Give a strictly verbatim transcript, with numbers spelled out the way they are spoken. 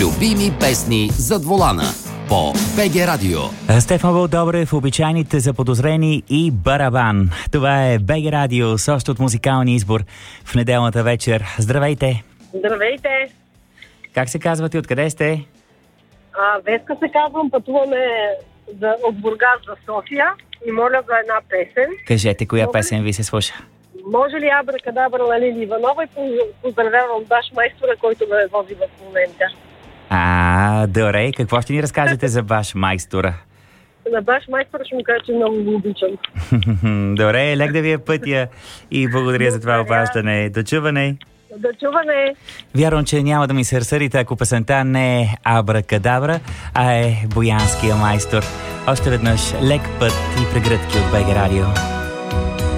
Любими песни зад волана по БГ Радио. Стефан Вълдобрев, обичайните заподозрени и барабан. Това е БГ Радио с още от музикалния избор в неделната вечер. Здравейте! Здравейте! Как се казвате? Откъде сте? А, Веска се казвам, пътуваме за, от Бургас за София и моля за една песен. Кажете, коя Може... песен ви се слуша? Може ли Абракадабра на Лили Иванова и поздравявам Баш майстора, който ме вози в момента. А, добре, какво ще ни разкажете за Баш майстора? На Баш майстора ще му кажа, че много го обичам. Добре, лек да ви е пътя и благодаря за това обаждане. До чуване! До чуване! Вярвам, че няма да ми се разсърдите, ако песента не е Абракадабра, а е Боянския майстор. Още веднъж лек път и прегръдки от БГ Радио.